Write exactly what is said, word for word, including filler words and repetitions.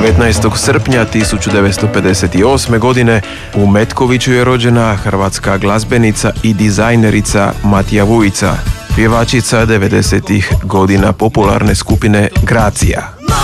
devetnaestog srpnja tisuću devetsto pedeset osme. godine u Metkoviću je rođena hrvatska glazbenica i dizajnerica Matija Vujica, pjevačica devedesetih godina popularne skupine Gracija.